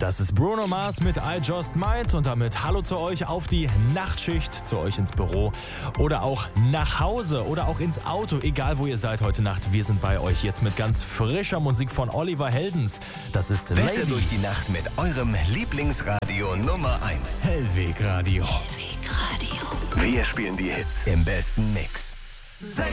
Das ist Bruno Mars mit I Just Might und damit hallo zu euch auf die Nachtschicht, zu euch ins Büro oder auch nach Hause oder auch ins Auto, egal wo ihr seid heute Nacht. Wir sind bei euch jetzt mit ganz frischer Musik von Oliver Heldens. Das ist Besser Lady. durch die Nacht mit eurem Lieblingsradio Nummer 1. Hellweg Radio. Wir spielen die Hits im besten Mix.